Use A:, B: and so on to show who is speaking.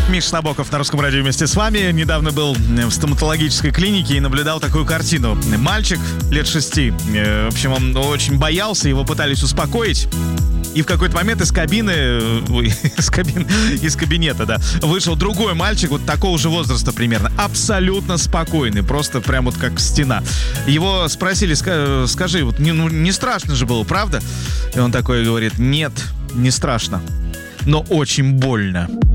A: Миша Набоков на Русском радио вместе с вами. Недавно был в стоматологической клинике и наблюдал такую картину. Мальчик лет 6, в общем, он очень боялся, его пытались успокоить. И в какой-то момент из кабинета, вышел другой мальчик, вот такого же возраста примерно, абсолютно спокойный, просто прям вот как стена. Его спросили, скажи, вот не страшно же было, правда? И он такой говорит: нет, не страшно, но очень больно.